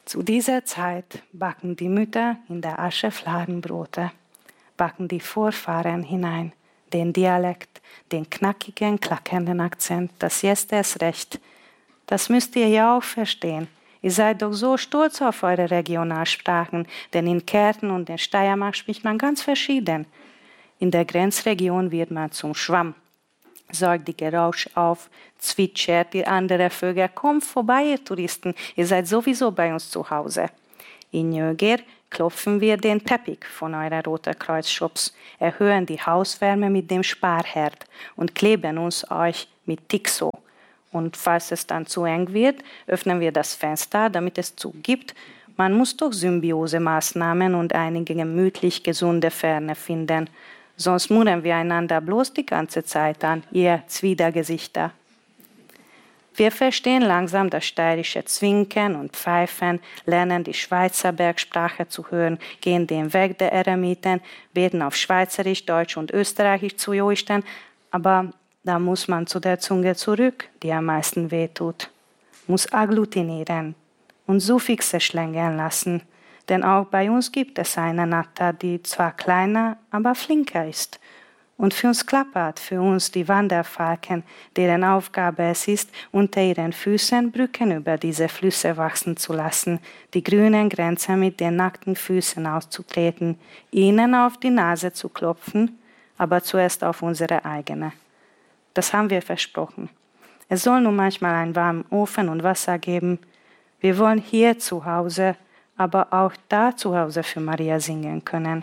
Zu dieser Zeit backen die Mütter in der Asche Fladenbrote, backen die Vorfahren hinein, den Dialekt, den knackigen, klackernden Akzent, das Jetzt erst recht. Das müsst ihr ja auch verstehen. Ihr seid doch so stolz auf eure Regionalsprachen, denn in Kärnten und in Steiermark spricht man ganz verschieden. In der Grenzregion wird man zum Schwamm. Sorgt die Geräusch auf, zwitschert ihr andere Vögel, kommt vorbei, ihr Touristen, ihr seid sowieso bei uns zu Hause. In Jöger klopfen wir den Teppich von eurer Roter Kreuz-Shops, erhöhen die Hauswärme mit dem Sparherd und kleben uns euch mit Tixo. Und falls es dann zu eng wird, öffnen wir das Fenster, damit es Zug gibt. Man muss doch Symbiosemaßnahmen und einige gemütlich gesunde Ferne finden. Sonst murren wir einander bloß die ganze Zeit an, ihr Zwidergesichter. Wir verstehen langsam das steirische Zwinken und Pfeifen, lernen die Schweizer Bergsprache zu hören, gehen den Weg der Eremiten, beten auf Schweizerisch, Deutsch und Österreichisch zu Joisten, aber da muss man zu der Zunge zurück, die am meisten wehtut, muss agglutinieren und Suffixe schlängeln lassen. Denn auch bei uns gibt es eine Natter, die zwar kleiner, aber flinker ist. Und für uns klappert, für uns die Wanderfalken, deren Aufgabe es ist, unter ihren Füßen Brücken über diese Flüsse wachsen zu lassen, die grünen Grenzen mit den nackten Füßen auszutreten, ihnen auf die Nase zu klopfen, aber zuerst auf unsere eigene. Das haben wir versprochen. Es soll nun manchmal einen warmen Ofen und Wasser geben. Wir wollen hier zu Hause, aber auch da zu Hause für Maria singen können.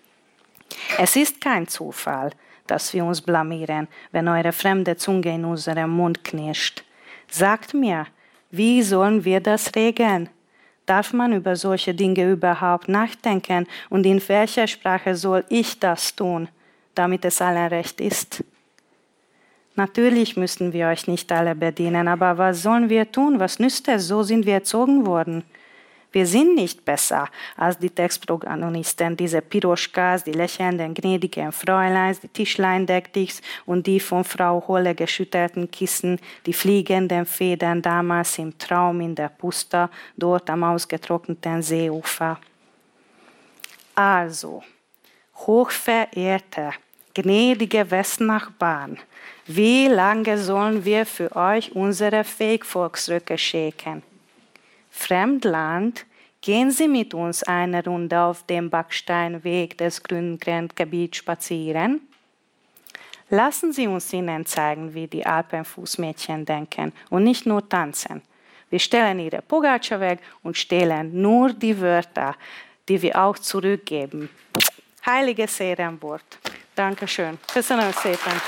Es ist kein Zufall, dass wir uns blamieren, wenn eure fremde Zunge in unserem Mund knirscht. Sagt mir, wie sollen wir das regeln? Darf man über solche Dinge überhaupt nachdenken? Und in welcher Sprache soll ich das tun, damit es allen recht ist? Natürlich müssen wir euch nicht alle bedienen, aber was sollen wir tun? Was nützt es? So sind wir erzogen worden. Wir sind nicht besser als die Textprotagonisten, diese Piroschkas, die lächelnden, gnädigen Fräuleins, die Tischlein-Deckdichs und die von Frau Holle geschüttelten Kissen, die fliegenden Federn damals im Traum in der Pusta, dort am ausgetrockneten Seeufer. Also, hochverehrte, gnädige Westnachbarn, wie lange sollen wir für euch unsere Fake-Volksröcke schäken? Fremdland, gehen Sie mit uns eine Runde auf dem Backsteinweg des grünen Grenzgebiets spazieren. Lassen Sie uns Ihnen zeigen, wie die Alpenfußmädchen denken und nicht nur tanzen. Wir stellen Ihre Pogača weg und stehlen nur die Wörter, die wir auch zurückgeben. Heiliges Ehrenwort. Dankeschön. Köszönöm szépen.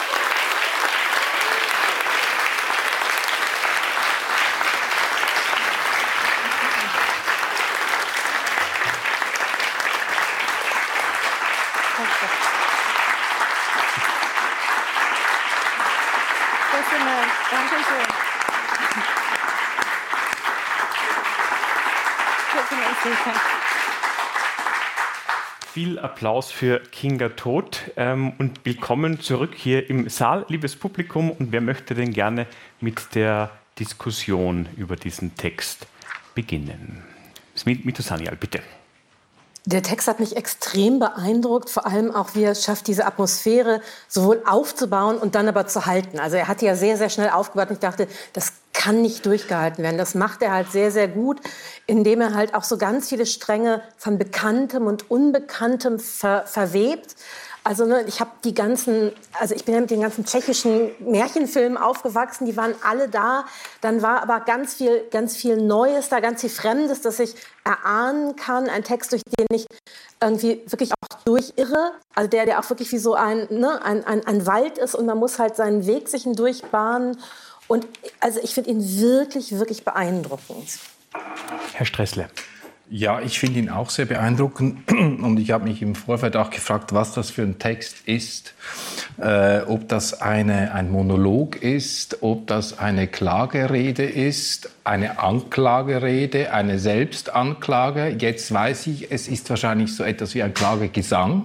Viel Applaus für Kinga Todt und willkommen zurück hier im Saal, liebes Publikum. Und wer möchte denn gerne mit der Diskussion über diesen Text beginnen? Mito Sanyal, bitte. Der Text hat mich extrem beeindruckt, vor allem auch, wie er es schafft, diese Atmosphäre sowohl aufzubauen und dann aber zu halten. Also er hat ja sehr, sehr schnell aufgebaut und ich dachte, das kann nicht durchgehalten werden. Das macht er halt sehr, sehr gut, indem er halt auch so ganz viele Stränge von Bekanntem und Unbekanntem verwebt. Also ne, ich bin ja mit den ganzen tschechischen Märchenfilmen aufgewachsen, die waren alle da. Dann war aber ganz viel Neues da, ganz viel Fremdes, das ich erahnen kann. Ein Text, durch den ich irgendwie wirklich auch durchirre, also der auch wirklich wie so ein Wald ist und man muss halt seinen Weg sich hindurch bahnen. Und also ich finde ihn wirklich, wirklich beeindruckend. Herr Stressle. Ja, ich finde ihn auch sehr beeindruckend und ich habe mich im Vorfeld auch gefragt, was das für ein Text ist, ob das ein Monolog ist, ob das eine Klagerede ist, eine Anklagerede, eine Selbstanklage. Jetzt weiß ich, es ist wahrscheinlich so etwas wie ein Klagegesang.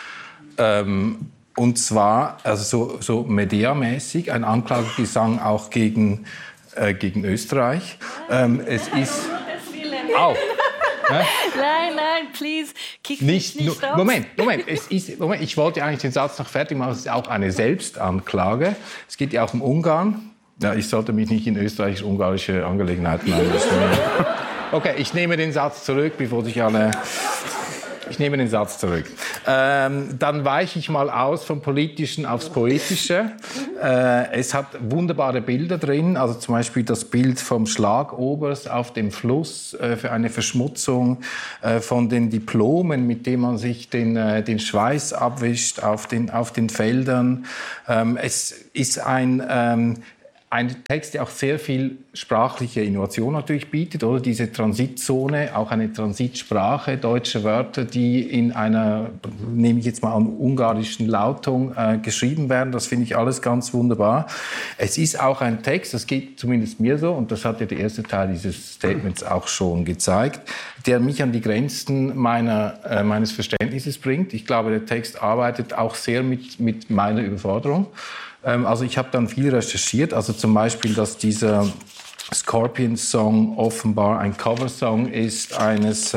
Und zwar also so Medea-mäßig, ein Anklagegesang auch gegen Österreich. Es ist auch. Nein, please, kick mich nicht raus. Moment, ich wollte eigentlich den Satz noch fertig machen. Es ist auch eine Selbstanklage. Es geht ja auch um Ungarn. Ja, ich sollte mich nicht in österreichisch-ungarische Angelegenheiten einmischen. Okay, ich nehme den Satz zurück, bevor sich alle... Ich nehme den Satz zurück. Dann weiche ich mal aus vom Politischen aufs Poetische. Es hat wunderbare Bilder drin, also zum Beispiel das Bild vom Schlagobers auf dem Fluss für eine Verschmutzung, von den Diplomen, mit denen man sich den Schweiß abwischt auf den Feldern. Es ist ein Text, der auch sehr viel sprachliche Innovation natürlich bietet, oder? Diese Transitzone, auch eine Transitsprache, deutsche Wörter, die in einer, nehme ich jetzt mal an, ungarischen Lautung geschrieben werden. Das finde ich alles ganz wunderbar. Es ist auch ein Text, das geht zumindest mir so, und das hat ja der erste Teil dieses Statements auch schon gezeigt, der mich an die Grenzen meines Verständnisses bringt. Ich glaube, der Text arbeitet auch sehr mit meiner Überforderung. Also ich habe dann viel recherchiert, also zum Beispiel, dass dieser Scorpions-Song offenbar ein Coversong ist eines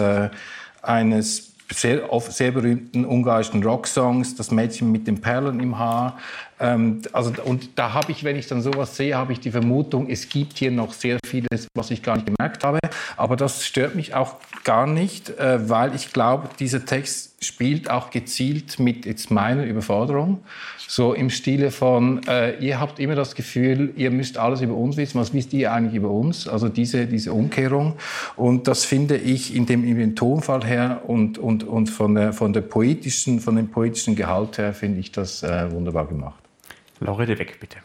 sehr berühmten ungarischen Rocksongs, das Mädchen mit den Perlen im Haar. Und da habe ich, wenn ich dann sowas sehe, habe ich die Vermutung, es gibt hier noch sehr vieles, was ich gar nicht gemerkt habe. Aber das stört mich auch gar nicht, weil ich glaube, dieser Text spielt auch gezielt mit jetzt meiner Überforderung. So im Stile von, ihr habt immer das Gefühl, ihr müsst alles über uns wissen. Was wisst ihr eigentlich über uns? Also diese Umkehrung. Und das finde ich in dem Tonfall her und von dem poetischen Gehalt her finde ich das wunderbar gemacht. Laura de Weck, bitte.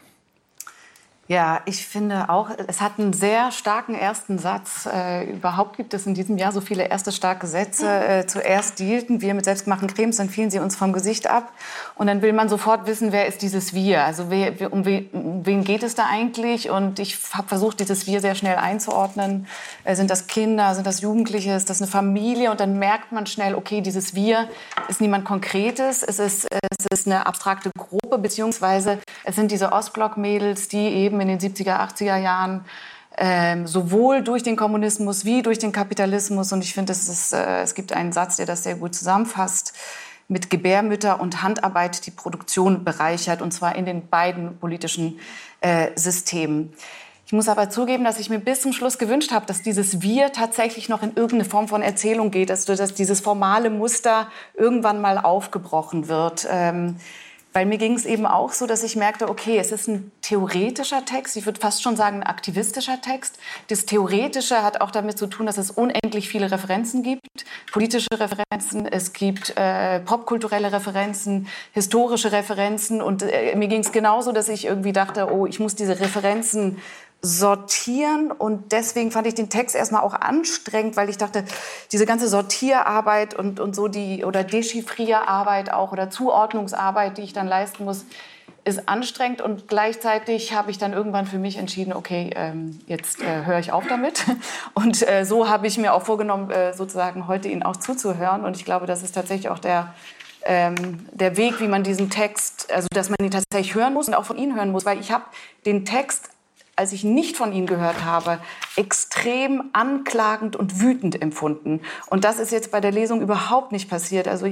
Ja, ich finde auch, es hat einen sehr starken ersten Satz. Überhaupt gibt es in diesem Jahr so viele erste starke Sätze. Zuerst dealten wir mit selbstgemachten Cremes, dann fielen sie uns vom Gesicht ab. Und dann will man sofort wissen, wer ist dieses Wir? Also um wen geht es da eigentlich? Und ich habe versucht, dieses Wir sehr schnell einzuordnen. Sind das Kinder, sind das Jugendliche, ist das eine Familie? Und dann merkt man schnell, okay, dieses Wir ist niemand Konkretes. Es ist eine abstrakte Gruppe, beziehungsweise es sind diese Ostblock-Mädels, die eben in den 70er, 80er Jahren sowohl durch den Kommunismus wie durch den Kapitalismus, und ich finde, es gibt einen Satz, der das sehr gut zusammenfasst, mit Gebärmütter und Handarbeit die Produktion bereichert, und zwar in den beiden politischen Systemen. Ich muss aber zugeben, dass ich mir bis zum Schluss gewünscht habe, dass dieses Wir tatsächlich noch in irgendeine Form von Erzählung geht, dass dieses formale Muster irgendwann mal aufgebrochen wird. Weil mir ging es eben auch so, dass ich merkte, okay, es ist ein theoretischer Text, ich würde fast schon sagen ein aktivistischer Text. Das Theoretische hat auch damit zu tun, dass es unendlich viele Referenzen gibt, politische Referenzen, es gibt popkulturelle Referenzen, historische Referenzen, und mir ging es genauso, dass ich irgendwie dachte, oh, ich muss diese Referenzen sortieren, und deswegen fand ich den Text erstmal auch anstrengend, weil ich dachte, diese ganze Sortierarbeit und so oder Dechiffrierarbeit auch oder Zuordnungsarbeit, die ich dann leisten muss, ist anstrengend, und gleichzeitig habe ich dann irgendwann für mich entschieden, okay, jetzt höre ich auf damit, und so habe ich mir auch vorgenommen, sozusagen heute Ihnen auch zuzuhören, und ich glaube, das ist tatsächlich auch der Weg, wie man diesen Text, also dass man ihn tatsächlich hören muss und auch von Ihnen hören muss, weil ich habe den Text, als ich nicht von Ihnen gehört habe, extrem anklagend und wütend empfunden. Und das ist jetzt bei der Lesung überhaupt nicht passiert. Also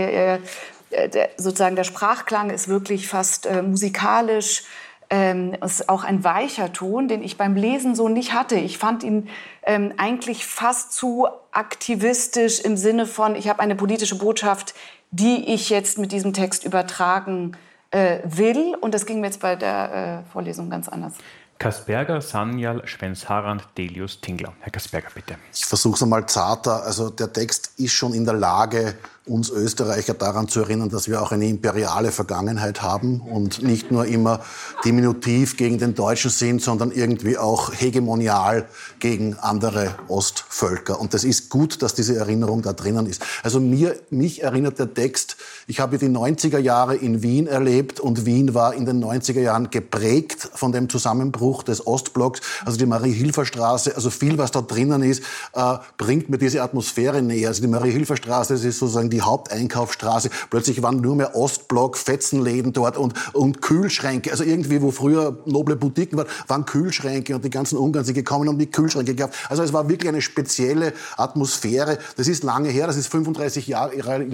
sozusagen der Sprachklang ist wirklich fast musikalisch. Es ist auch ein weicher Ton, den ich beim Lesen so nicht hatte. Ich fand ihn eigentlich fast zu aktivistisch im Sinne von, ich habe eine politische Botschaft, die ich jetzt mit diesem Text übertragen will. Und das ging mir jetzt bei der Vorlesung ganz anders. Kasperger, Sanyal, Schwens-Harand, Delius, Tingler. Herr Kasperger, bitte. Ich versuche es einmal zarter. Also der Text ist schon in der Lage, uns Österreicher daran zu erinnern, dass wir auch eine imperiale Vergangenheit haben und nicht nur immer diminutiv gegen den Deutschen sind, sondern irgendwie auch hegemonial gegen andere Ostvölker. Und das ist gut, dass diese Erinnerung da drinnen ist. Also mich erinnert der Text, ich habe die 90er Jahre in Wien erlebt, und Wien war in den 90er Jahren geprägt von dem Zusammenbruch des Ostblocks, also die Marie-Hilfer-Straße, also viel, was da drinnen ist, bringt mir diese Atmosphäre näher. Also die Marie-Hilfer-Straße, das ist sozusagen die Haupteinkaufsstraße. Plötzlich waren nur mehr Ostblock, Fetzenläden dort und Kühlschränke. Also irgendwie, wo früher noble Boutiquen waren Kühlschränke und die ganzen Ungarn sind gekommen und haben die Kühlschränke gehabt. Also es war wirklich eine spezielle Atmosphäre. Das ist lange her, das ist 35 Jahre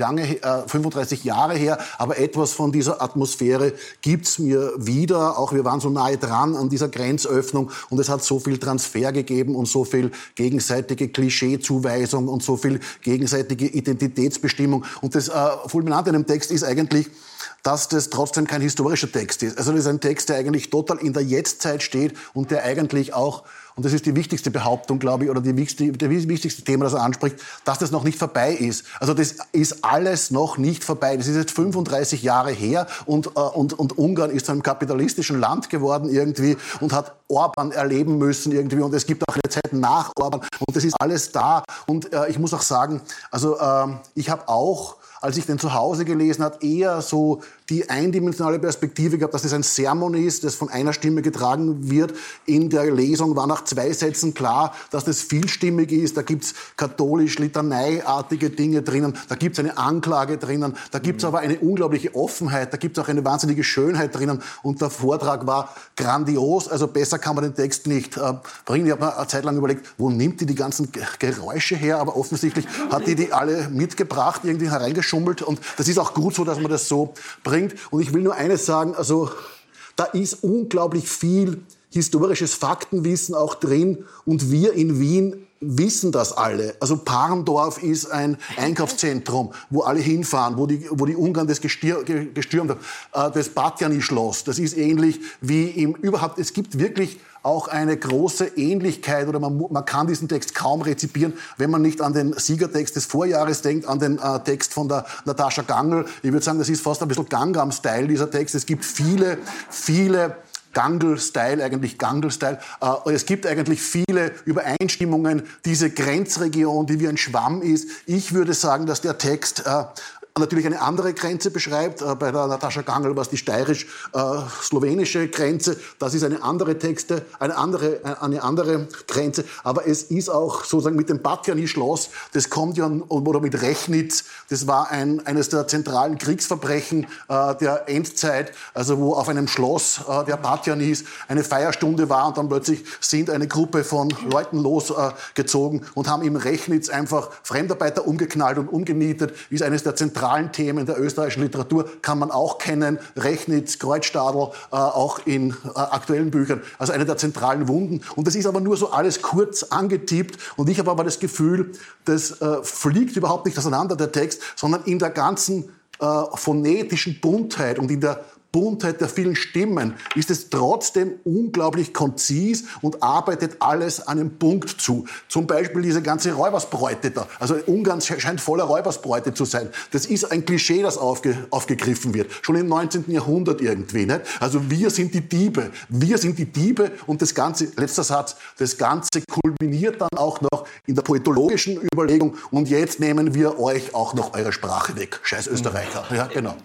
her, aber etwas von dieser Atmosphäre gibt's mir wieder. Auch wir waren so nahe dran an dieser Grenzöffnung und es hat so viel Transfer gegeben und so viel gegenseitige Klischeezuweisung und so viel gegenseitige Identitätsbestimmung. Und das Fulminante in dem Text ist eigentlich, dass das trotzdem kein historischer Text ist. Also das ist ein Text, der eigentlich total in der Jetztzeit steht und der eigentlich auch, und das ist die wichtigste Behauptung, glaube ich, oder das wichtigste Thema, das er anspricht, dass das noch nicht vorbei ist. Also das ist alles noch nicht vorbei. Das ist jetzt 35 Jahre her und Ungarn ist zu einem kapitalistischen Land geworden irgendwie und hat Orban erleben müssen irgendwie und es gibt auch eine Zeit nach Orban und das ist alles da. Und ich muss auch sagen, also ich habe auch, als ich den zu Hause gelesen habe, eher so die eindimensionale Perspektive gehabt, dass das ein Sermon ist, das von einer Stimme getragen wird. In der Lesung war nach 2 Sätzen klar, dass das vielstimmig ist. Da gibt's katholisch-litaneiartige Dinge drinnen, da gibt's eine Anklage drinnen, da gibt's aber eine unglaubliche Offenheit, da gibt's auch eine wahnsinnige Schönheit drinnen. Und der Vortrag war grandios, also besser kann man den Text nicht bringen. Ich habe mir eine Zeit lang überlegt, wo nimmt die ganzen Geräusche her, aber offensichtlich hat die alle mitgebracht, irgendwie hereingeschummelt. Und das ist auch gut so, dass man das so bringt. Und ich will nur eines sagen, also da ist unglaublich viel historisches Faktenwissen auch drin und wir in Wien wissen das alle. Also Parndorf ist ein Einkaufszentrum, wo alle hinfahren, wo die Ungarn das gestürmt haben. Das Batjani-Schloss, das ist ähnlich wie überhaupt, es gibt wirklich auch eine große Ähnlichkeit oder man kann diesen Text kaum rezipieren, wenn man nicht an den Siegertext des Vorjahres denkt, an den Text von der Natascha Gangl. Ich würde sagen, das ist fast ein bisschen Gangnam-Style, dieser Text. Es gibt viele Gangl-Style. Es gibt eigentlich viele Übereinstimmungen. Diese Grenzregion, die wie ein Schwamm ist. Ich würde sagen, dass der Text natürlich eine andere Grenze beschreibt. Bei der Natascha Gangl war es die steirisch-slowenische Grenze. Das ist eine andere Grenze. Aber es ist auch sozusagen mit dem Batjani-Schloss, das kommt ja, oder mit Rechnitz, das war eines der zentralen Kriegsverbrechen der Endzeit, also wo auf einem Schloss der Batjanis eine Feierstunde war und dann plötzlich sind eine Gruppe von Leuten losgezogen und haben im Rechnitz einfach Fremdarbeiter umgeknallt und umgenietet, ist eines der zentralen Themen der österreichischen Literatur, kann man auch kennen, Rechnitz, Kreuzstadl, auch in aktuellen Büchern, also eine der zentralen Wunden. Und das ist aber nur so alles kurz angetippt und ich habe aber das Gefühl, das fliegt überhaupt nicht auseinander, der Text, sondern in der ganzen phonetischen Buntheit und in der Buntheit der vielen Stimmen ist es trotzdem unglaublich konzis und arbeitet alles an einem Punkt zu. Zum Beispiel diese ganze Räubersbräute da. Also Ungarn scheint voller Räubersbräute zu sein. Das ist ein Klischee, das aufgegriffen wird. Schon im 19. Jahrhundert irgendwie. Nicht? Also wir sind die Diebe. Wir sind die Diebe und das Ganze, letzter Satz, das Ganze kulminiert dann auch noch in der poetologischen Überlegung und jetzt nehmen wir euch auch noch eure Sprache weg. Scheiß Österreicher. Ja, genau.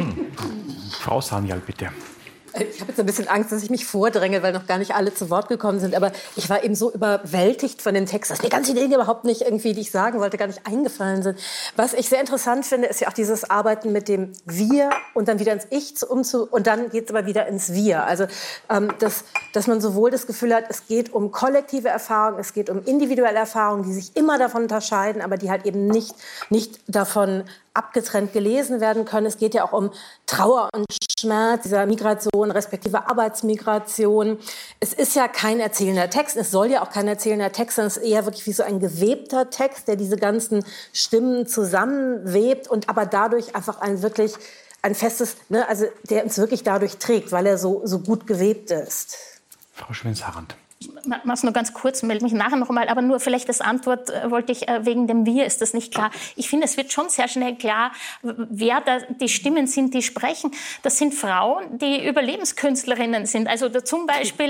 Frau Sanyal, bitte. Ich habe jetzt ein bisschen Angst, dass ich mich vordränge, weil noch gar nicht alle zu Wort gekommen sind. Aber ich war eben so überwältigt von dem Text, dass mir ganz viele Dinge überhaupt nicht irgendwie, die ich sagen wollte, gar nicht eingefallen sind. Was ich sehr interessant finde, ist ja auch dieses Arbeiten mit dem Wir und dann wieder ins Ich und dann geht es aber wieder ins Wir. Also dass man sowohl das Gefühl hat, es geht um kollektive Erfahrungen, es geht um individuelle Erfahrungen, die sich immer davon unterscheiden, aber die halt eben nicht davon abgetrennt gelesen werden können. Es geht ja auch um Trauer und Schmerz, dieser Migration, respektive Arbeitsmigration. Es ist ja kein erzählender Text, es soll ja auch kein erzählender Text sein, es ist eher wirklich wie so ein gewebter Text, der diese ganzen Stimmen zusammenwebt und aber dadurch einfach ein festes, ne, also der uns wirklich dadurch trägt, weil er so gut gewebt ist. Frau Schwens-Harand. Ich mache es nur ganz kurz, melde mich nachher noch einmal, aber nur vielleicht als Antwort wollte ich, wegen dem Wir ist das nicht klar. Ich finde, es wird schon sehr schnell klar, wer da die Stimmen sind, die sprechen. Das sind Frauen, die Überlebenskünstlerinnen sind. Also zum Beispiel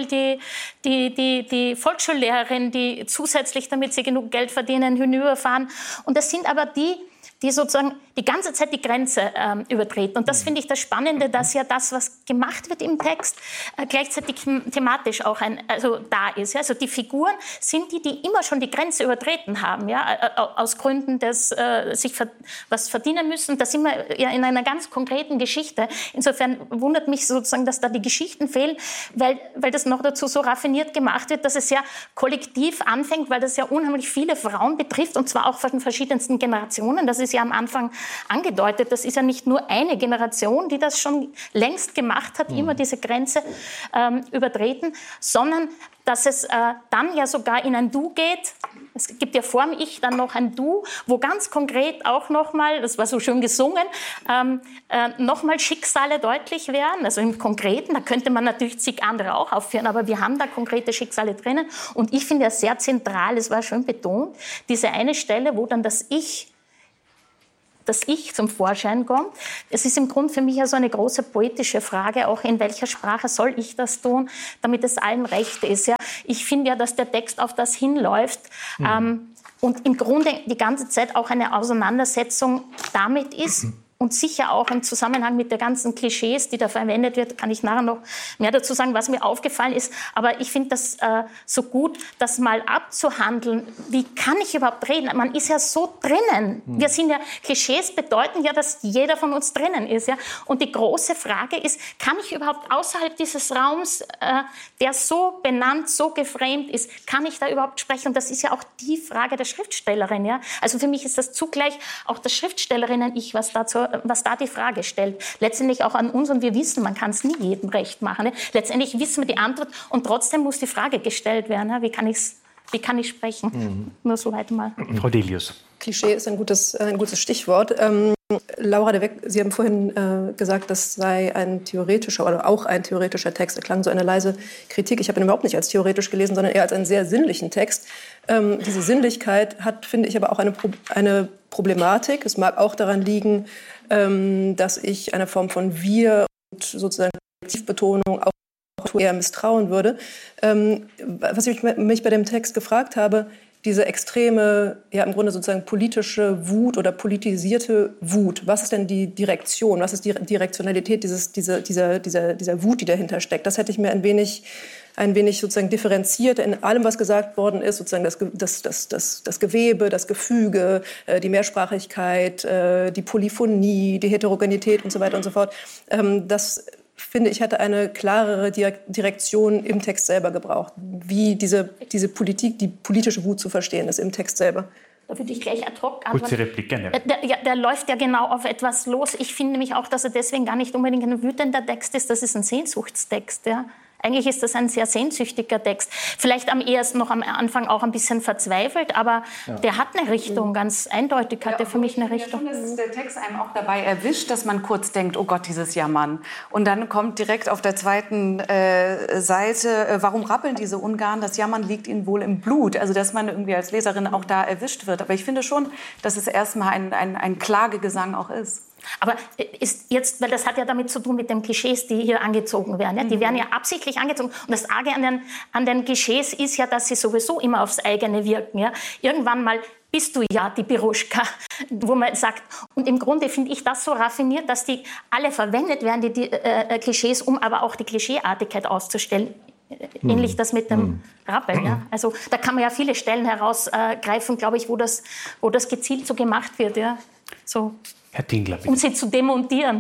die Volksschullehrerin, die zusätzlich, damit sie genug Geld verdienen, hinüberfahren. Und das sind aber die sozusagen die ganze Zeit die Grenze übertreten. Und das finde ich das Spannende, dass ja das, was gemacht wird im Text, gleichzeitig thematisch auch da ist. Ja? Also die Figuren sind die immer schon die Grenze übertreten haben, ja? Aus Gründen des sich was verdienen müssen. Da sind wir ja in einer ganz konkreten Geschichte. Insofern wundert mich sozusagen, dass da die Geschichten fehlen, weil das noch dazu so raffiniert gemacht wird, dass es ja kollektiv anfängt, weil das ja unheimlich viele Frauen betrifft, und zwar auch von verschiedensten Generationen. Das ist ja am Anfang angedeutet. Das ist ja nicht nur eine Generation, die das schon längst gemacht hat, immer diese Grenze übertreten, sondern dass es dann ja sogar in ein Du geht. Es gibt ja vor dem Ich dann noch ein Du, wo ganz konkret auch nochmal, das war so schön gesungen, nochmal Schicksale deutlich werden. Also im Konkreten, da könnte man natürlich zig andere auch aufführen, aber wir haben da konkrete Schicksale drinnen. Und ich finde ja sehr zentral, es war schön betont, diese eine Stelle, wo dann das Ich zum Vorschein kommt. Es ist im Grunde für mich ja so eine große poetische Frage, auch in welcher Sprache soll ich das tun, damit es allen recht ist. Ja? Ich finde ja, dass der Text auf das hinläuft und im Grunde die ganze Zeit auch eine Auseinandersetzung damit ist. Und sicher auch im Zusammenhang mit der ganzen Klischees, die da verwendet wird, kann ich nachher noch mehr dazu sagen, was mir aufgefallen ist. Aber ich finde das so gut, das mal abzuhandeln. Wie kann ich überhaupt reden? Man ist ja so drinnen. Wir sind ja, Klischees bedeuten ja, dass jeder von uns drinnen ist. Ja? Und die große Frage ist, kann ich überhaupt außerhalb dieses Raums, der so benannt, so geframed ist, kann ich da überhaupt sprechen? Und das ist ja auch die Frage der Schriftstellerin. Ja? Also für mich ist das zugleich auch das Schriftstellerinnen-Ich, was da die Frage stellt. Letztendlich auch an uns, und wir wissen, man kann es nie jedem recht machen. Ne? Letztendlich wissen wir die Antwort und trotzdem muss die Frage gestellt werden. Ne? Wie kann ich sprechen? Nur so weit mal. Frau Delius. Klischee ist ein gutes Stichwort. Laura de Weck, Sie haben vorhin gesagt, das sei ein theoretischer oder auch ein theoretischer Text. Da klang so eine leise Kritik. Ich habe ihn überhaupt nicht als theoretisch gelesen, sondern eher als einen sehr sinnlichen Text. Diese Sinnlichkeit hat, finde ich, aber auch eine Problematik. Es mag auch daran liegen, dass ich eine Form von Wir und sozusagen Kollektivbetonung auch eher misstrauen würde. Was ich mich bei dem Text gefragt habe, diese extreme, ja im Grunde sozusagen politische Wut oder politisierte Wut. Was ist denn die Direktion? Was ist die Direktionalität dieser Wut, die dahinter steckt? Das hätte ich mir ein wenig sozusagen differenziert in allem, was gesagt worden ist, sozusagen das Gewebe, das Gefüge, die Mehrsprachigkeit, die Polyphonie, die Heterogenität und so weiter und so fort. Das finde ich, hätte eine klarere Direktion im Text selber gebraucht, wie diese Politik, die politische Wut zu verstehen ist im Text selber. Da würde ich gleich ad hoc antworten. Kurze Replik, gerne. Der läuft ja genau auf etwas los. Ich finde nämlich auch, dass er deswegen gar nicht unbedingt ein wütender Text ist. Das ist ein Sehnsuchtstext, ja. Eigentlich ist das ein sehr sehnsüchtiger Text. Vielleicht am ehesten noch am Anfang auch ein bisschen verzweifelt, aber der hat eine Richtung, ganz eindeutig hat er für mich eine Richtung. Ja, dass der Text einem auch dabei erwischt, dass man kurz denkt, oh Gott, dieses Jammern. Und dann kommt direkt auf der zweiten Seite, warum rappeln diese Ungarn? Das Jammern liegt ihnen wohl im Blut. Also dass man irgendwie als Leserin auch da erwischt wird. Aber ich finde schon, dass es erstmal ein Klagegesang auch ist. Aber ist jetzt, weil das hat ja damit zu tun mit den Klischees, die hier angezogen werden. Ja? Die werden ja absichtlich angezogen. Und das Arge an den Klischees ist ja, dass sie sowieso immer aufs eigene wirken. Ja? Irgendwann mal bist du ja die Piruschka, wo man sagt, und im Grunde finde ich das so raffiniert, dass die alle verwendet werden, die Klischees, um aber auch die Klischeeartigkeit auszustellen. Ähnlich das mit dem Rappeln. Ja? Also da kann man ja viele Stellen herausgreifen, glaube ich, wo das gezielt so gemacht wird. Ja? So. Herr Tingler, bitte. Um sie zu demontieren.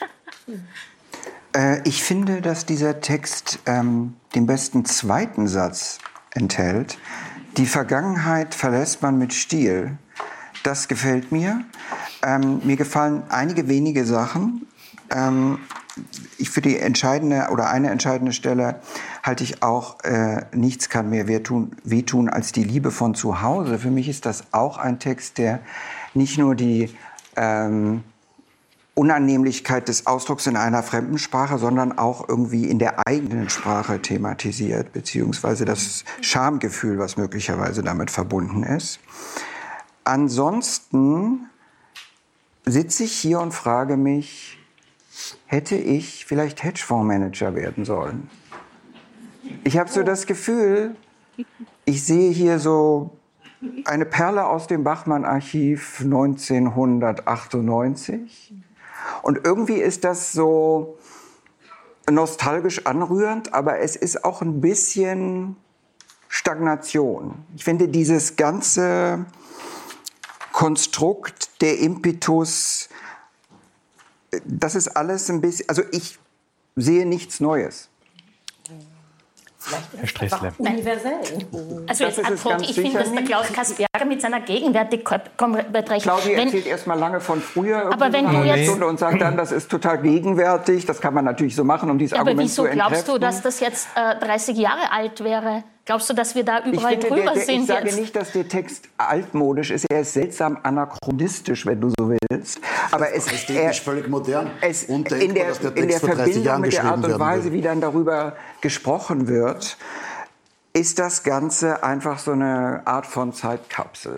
Ich finde, dass dieser Text den besten zweiten Satz enthält. Die Vergangenheit verlässt man mit Stil. Das gefällt mir. Mir gefallen einige wenige Sachen. Für die entscheidende oder eine entscheidende Stelle halte ich auch, nichts kann mir wehtun als die Liebe von zu Hause. Für mich ist das auch ein Text, der nicht nur die Unannehmlichkeit des Ausdrucks in einer fremden Sprache, sondern auch irgendwie in der eigenen Sprache thematisiert, beziehungsweise das Schamgefühl, was möglicherweise damit verbunden ist. Ansonsten sitze ich hier und frage mich, hätte ich vielleicht Hedgefondsmanager werden sollen? Ich habe so das Gefühl, ich sehe hier so eine Perle aus dem Bachmann-Archiv 1998. Und irgendwie ist das so nostalgisch anrührend, aber es ist auch ein bisschen Stagnation. Ich finde dieses ganze Konstrukt, der Impetus, das ist alles ein bisschen, also ich sehe nichts Neues. Herr Stressler. Universell. Also als Antwort, ich finde, dass der Klaus Kasperger mit seiner Gegenwärtigkeit recht. Claudia erzählt erstmal lange von früher aber wenn du jetzt Stunde und sagt dann, das ist total gegenwärtig, das kann man natürlich so machen, um dieses Argument zu entkräften. Aber wieso glaubst du, dass das jetzt 30 Jahre alt wäre? Glaubst du, dass wir da überall drüber sind? Ich sage nicht, dass der Text altmodisch ist. Er ist seltsam anachronistisch, wenn du so willst. Aber es ist völlig modern. In der Verbindung mit der Art und Weise, wie dann darüber gesprochen wird, ist das Ganze einfach so eine Art von Zeitkapsel.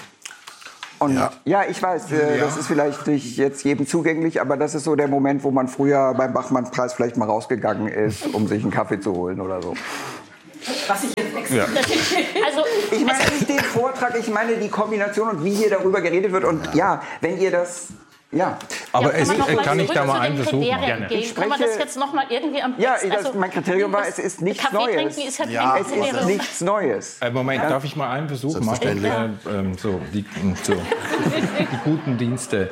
Und ja, ich weiß, das ist vielleicht nicht jetzt jedem zugänglich, aber das ist so der Moment, wo man früher beim Bachmann-Preis vielleicht mal rausgegangen ist, um sich einen Kaffee zu holen oder so. Was ich jetzt Also, ich meine nicht den Vortrag, ich meine die Kombination und wie hier darüber geredet wird. Und ja, wenn ihr das... Ja. Aber kann ich da mal einen Versuch machen? Kann man das jetzt noch mal irgendwie am Text, mein Kriterium war, es ist nichts Kaffee Neues. Trinken ist ja es ist nichts Neues. Moment, darf ich mal einen Versuch machen? Die guten Dienste.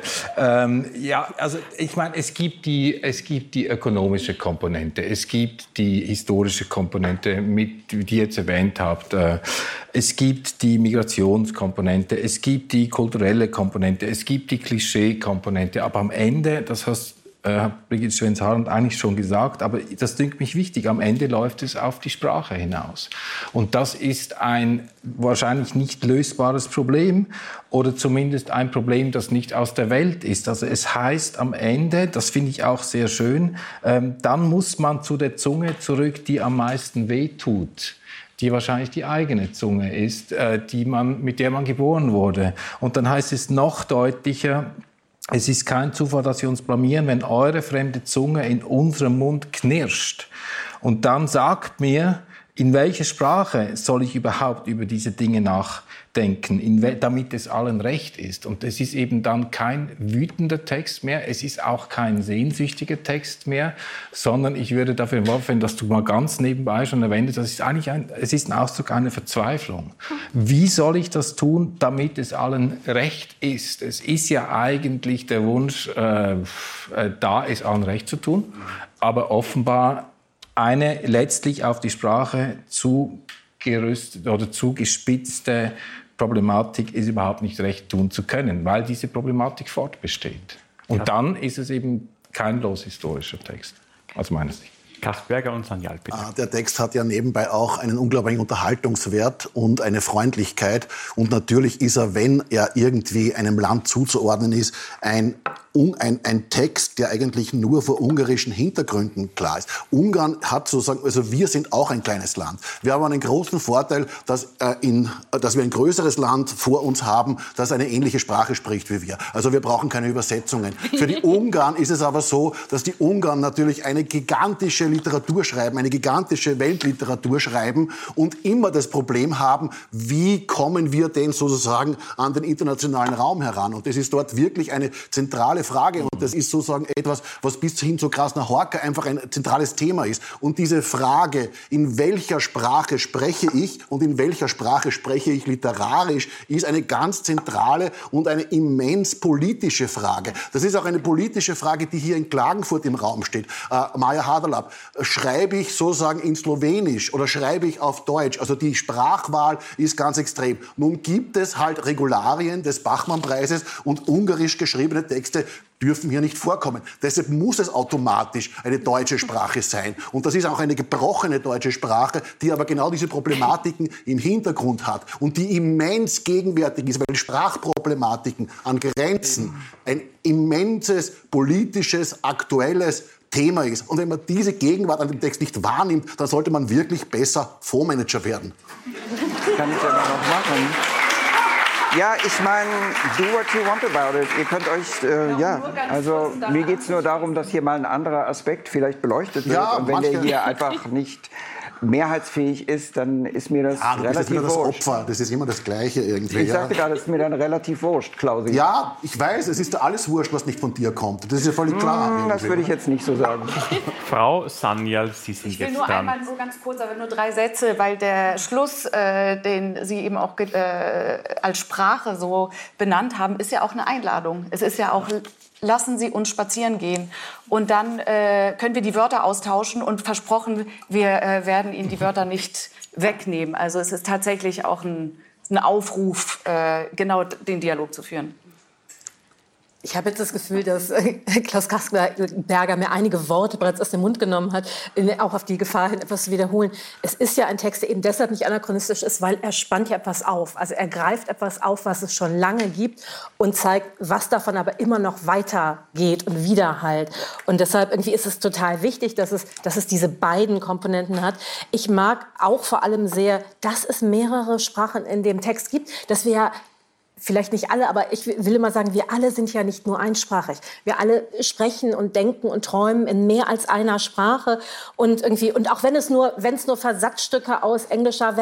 Also ich meine, es gibt die ökonomische Komponente, es gibt die historische Komponente, die ihr jetzt erwähnt habt. Es gibt die Migrationskomponente, es gibt die kulturelle Komponente, es gibt die Klischee-Komponente. Aber am Ende, das hast Brigitte Schwenz-Harand eigentlich schon gesagt, aber das dünkt mich wichtig, am Ende läuft es auf die Sprache hinaus. Und das ist ein wahrscheinlich nicht lösbares Problem oder zumindest ein Problem, das nicht aus der Welt ist. Also es heißt am Ende, das finde ich auch sehr schön, dann muss man zu der Zunge zurück, die am meisten wehtut, die wahrscheinlich die eigene Zunge ist, mit der man geboren wurde. Und dann heißt es noch deutlicher, es ist kein Zufall, dass wir uns blamieren, wenn eure fremde Zunge in unserem Mund knirscht. Und dann sagt mir, in welcher Sprache soll ich überhaupt über diese Dinge nachdenken, damit es allen recht ist. Und es ist eben dann kein wütender Text mehr, es ist auch kein sehnsüchtiger Text mehr, sondern ich würde dafür werfen, dass du mal ganz nebenbei schon erwähnt hast, es ist ein Ausdruck einer Verzweiflung. Wie soll ich das tun, damit es allen recht ist? Es ist ja eigentlich der Wunsch, da es allen recht zu tun, aber offenbar eine letztlich auf die Sprache zugerüstete oder zugespitzte Problematik ist überhaupt nicht recht tun zu können, weil diese Problematik fortbesteht. Und dann ist es eben kein loshistorischer Text, aus meiner Sicht. Kasperger und Sanyal, bitte. Der Text hat ja nebenbei auch einen unglaublichen Unterhaltungswert und eine Freundlichkeit. Und natürlich ist er, wenn er irgendwie einem Land zuzuordnen ist, ein Text, der eigentlich nur vor ungarischen Hintergründen klar ist. Ungarn hat sozusagen, also wir sind auch ein kleines Land. Wir haben einen großen Vorteil, dass wir ein größeres Land vor uns haben, das eine ähnliche Sprache spricht wie wir. Also wir brauchen keine Übersetzungen. Für die Ungarn ist es aber so, dass die Ungarn natürlich eine gigantische Literatur schreiben, eine gigantische Weltliteratur schreiben und immer das Problem haben, wie kommen wir denn sozusagen an den internationalen Raum heran? Und das ist dort wirklich eine zentrale Frage und das ist sozusagen etwas, was bis hin zu Krasna-Horka einfach ein zentrales Thema ist. Und diese Frage, in welcher Sprache spreche ich und in welcher Sprache spreche ich literarisch, ist eine ganz zentrale und eine immens politische Frage. Das ist auch eine politische Frage, die hier in Klagenfurt im Raum steht. Maja Haderlap, schreibe ich sozusagen in Slowenisch oder schreibe ich auf Deutsch? Also die Sprachwahl ist ganz extrem. Nun gibt es halt Regularien des Bachmann-Preises und ungarisch geschriebene Texte dürfen hier nicht vorkommen. Deshalb muss es automatisch eine deutsche Sprache sein. Und das ist auch eine gebrochene deutsche Sprache, die aber genau diese Problematiken im Hintergrund hat und die immens gegenwärtig ist, weil Sprachproblematiken an Grenzen ein immenses politisches, aktuelles Thema ist. Und wenn man diese Gegenwart an dem Text nicht wahrnimmt, dann sollte man wirklich besser Fondsmanager werden. Kann ich ja noch machen. Ja, ich meine, do what you want about it. Ihr könnt euch, also mir geht es nur darum, dass hier mal ein anderer Aspekt vielleicht beleuchtet wird. Ja, und wenn der hier einfach nicht mehrheitsfähig ist, dann ist mir das relativ das wurscht. Opfer, das ist immer das Gleiche irgendwie. Ich sagte gerade, es ist mir dann relativ wurscht, Klausi. Ja, ich weiß, es ist alles wurscht, was nicht von dir kommt. Das ist ja völlig klar. Das würde ich jetzt nicht so sagen. Frau Sanyal, Sie sind Ich will jetzt nur dran. einmal so ganz kurz, aber nur 3 Sätze, weil der Schluss, den Sie eben auch als Sprache so benannt haben, ist ja auch eine Einladung. Es ist ja auch, lassen Sie uns spazieren gehen. Und dann können wir die Wörter austauschen und versprochen, wir werden Ihnen die Wörter nicht wegnehmen. Also es ist tatsächlich auch ein Aufruf, genau den Dialog zu führen. Ich habe jetzt das Gefühl, dass Klaus Kasperberger mir einige Worte bereits aus dem Mund genommen hat, auch auf die Gefahr hin, etwas zu wiederholen. Es ist ja ein Text, der eben deshalb nicht anachronistisch ist, weil er spannt ja etwas auf. Also er greift etwas auf, was es schon lange gibt und zeigt, was davon aber immer noch weitergeht und widerhallt. Und deshalb irgendwie ist es total wichtig, dass es diese beiden Komponenten hat. Ich mag auch vor allem sehr, dass es mehrere Sprachen in dem Text gibt, dass wir ja vielleicht nicht alle, aber ich will immer sagen, wir alle sind ja nicht nur einsprachig. Wir alle sprechen und denken und träumen in mehr als einer Sprache. Und auch wenn es nur Versatzstücke aus englischer